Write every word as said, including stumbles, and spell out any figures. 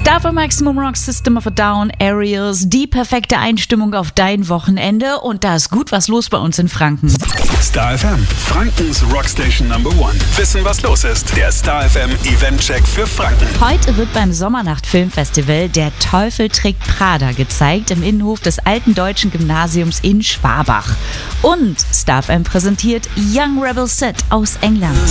Star F M Maximum Rock, System of a Down, Aerials, die perfekte Einstimmung auf dein Wochenende und da ist gut was los bei uns in Franken. Star F M, Frankens Rockstation Number One. Wissen, was los ist. Der Star F M Event-Check für Franken. Heute wird beim Sommernacht Filmfestival Der Teufel trägt Prada gezeigt im Innenhof des Alten Deutschen Gymnasiums in Schwabach. Und Star F M präsentiert Young Rebel Sid aus England.